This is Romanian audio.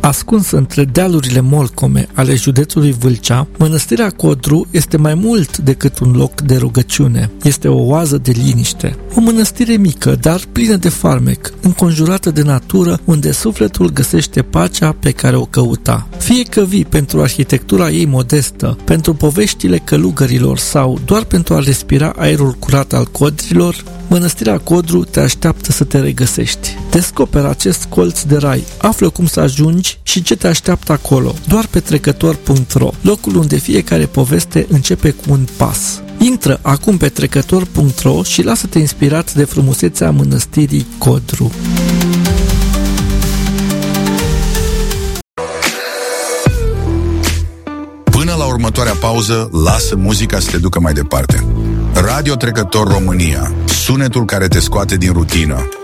Ascunsă între dealurile molcome ale județului Vâlcea, Mănăstirea Codru este mai mult decât un loc de rugăciune. Este o oază de liniște. O mănăstire mică, dar plină de farmec, înconjurată de natură, unde sufletul găsește pacea pe care o căuta. Fie că vii pentru arhitectura ei modestă, pentru poveștile călugărilor sau doar pentru a respira aerul curat al codrilor, Mănăstirea Codru te așteaptă să te regăsești. Descoperă acest colț de rai, află cum să ajungi și ce te așteaptă acolo. Doar pe trecător.ro, locul unde fiecare poveste începe cu un pas. Intră acum pe trecător.ro și lasă-te inspirat de frumusețea Mănăstirii Codru. Până la următoarea pauză, lasă muzica să te ducă mai departe. Radio Trecător România, sunetul care te scoate din rutină.